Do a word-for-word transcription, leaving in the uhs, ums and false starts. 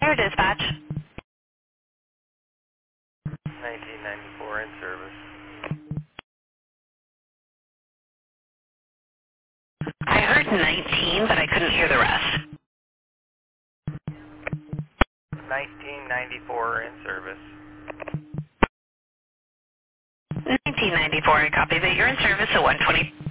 Here, dispatch. nineteen ninety-four in service. I heard nineteen, but I couldn't hear the rest. nineteen ninety-four in service. nineteen ninety-four, I copy that. You're in service at one twenty.